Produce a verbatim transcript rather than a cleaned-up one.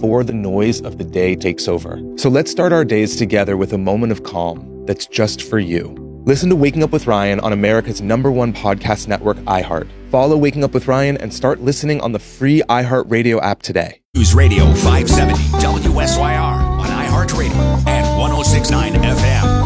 before the noise of the day takes over. So let's start our days together with a moment of calm that's just for you. Listen to Waking Up with Ryan on America's number one podcast network, iHeart. Follow Waking Up with Ryan and start listening on the free iHeartRadio app today. News Radio five seventy W S Y R on iHeartRadio and one oh six point nine